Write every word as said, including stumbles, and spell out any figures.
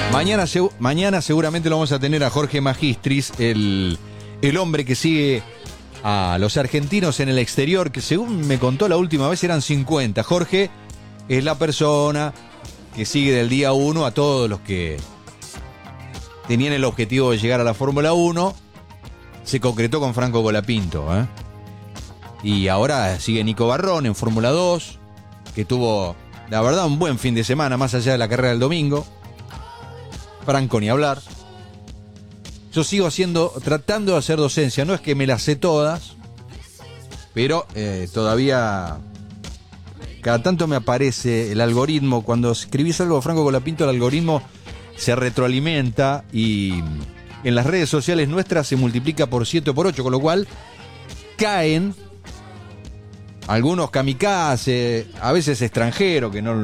Mañana, mañana seguramente lo vamos a tener a Jorge Magistris, el, el hombre que sigue a los argentinos en el exterior, que según me contó la última vez eran cincuenta. Jorge es la persona que sigue del día uno a todos los que tenían el objetivo de llegar a la Fórmula uno. Se concretó con Franco Colapinto, ¿eh? Y ahora sigue Nico Barrón en Fórmula dos, que tuvo, la verdad, un buen fin de semana, más allá de la carrera del domingo. Franco ni hablar. Yo sigo haciendo, tratando de hacer docencia, no es que me las sé todas, pero eh, todavía cada tanto me aparece el algoritmo. Cuando escribís algo de Franco Colapinto, el algoritmo se retroalimenta y en las redes sociales nuestras se multiplica por siete o por ocho, con lo cual caen algunos kamikaze, a veces extranjeros, que no